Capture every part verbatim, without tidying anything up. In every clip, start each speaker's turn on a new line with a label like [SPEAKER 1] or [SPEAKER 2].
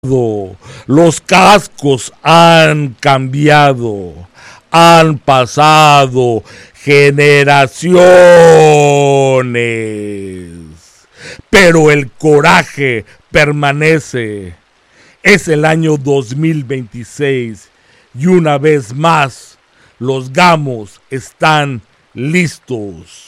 [SPEAKER 1] Los cascos han cambiado, han pasado generaciones, pero el coraje permanece. Es el año dos mil veintiséis y una vez más los gamos están listos.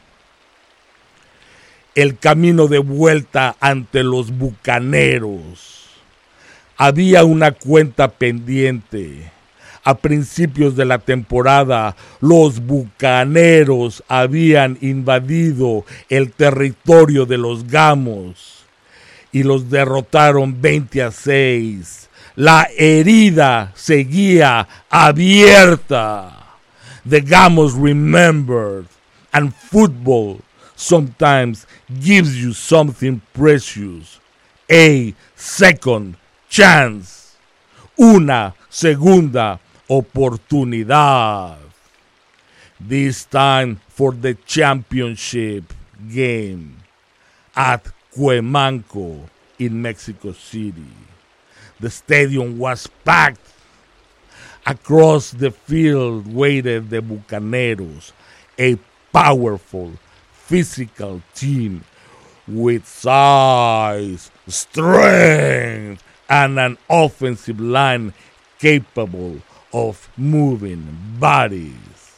[SPEAKER 1] El camino de vuelta ante los bucaneros. Había una cuenta pendiente. A principios de la temporada, los bucaneros habían invadido el territorio de los gamos y los derrotaron veinte a seis. La herida seguía abierta. The Gamos remembered, and football sometimes gives you something precious, a second chance, una segunda oportunidad. This time for the championship game at Cuemanco in Mexico City. The stadium was packed. Across the field waited the Bucaneros, a powerful, physical team with size, strength, and an offensive line capable of moving bodies.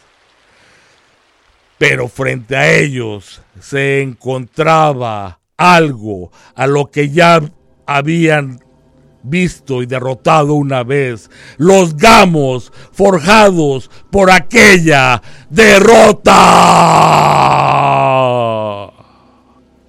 [SPEAKER 1] Pero frente a ellos se encontraba algo a lo que ya habían visto y derrotado una vez, los gamos forjados por aquella derrota.